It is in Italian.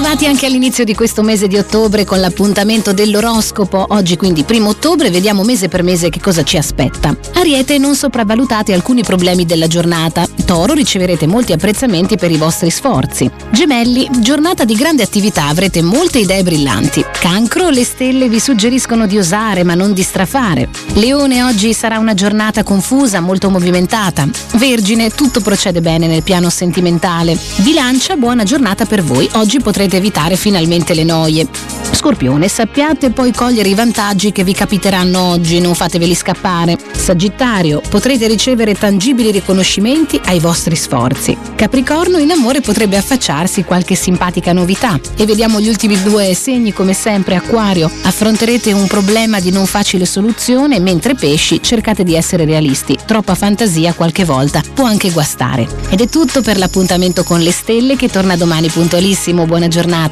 arrivati anche all'inizio di questo mese di ottobre con l'appuntamento dell'oroscopo. Oggi quindi 1 ottobre, vediamo mese per mese che cosa ci aspetta. Ariete, non sopravvalutate alcuni problemi della giornata. Toro, riceverete molti apprezzamenti per i vostri sforzi. Gemelli, giornata di grande attività, avrete molte idee brillanti. Cancro, le stelle vi suggeriscono di osare ma non di strafare. Leone, oggi sarà una giornata confusa, molto movimentata. Vergine, tutto procede bene nel piano sentimentale. Bilancia, buona giornata per voi, oggi potrete evitare finalmente le noie. Scorpione, sappiate poi cogliere i vantaggi che vi capiteranno oggi, non fateveli scappare. Sagittario, potrete ricevere tangibili riconoscimenti ai vostri sforzi. Capricorno, in amore potrebbe affacciarsi qualche simpatica novità. E vediamo gli ultimi 2 segni come sempre. Acquario, affronterete un problema di non facile soluzione, mentre Pesci cercate di essere realisti. Troppa fantasia qualche volta può anche guastare. Ed è tutto per l'appuntamento con le stelle che torna domani puntualissimo. Buona giornata.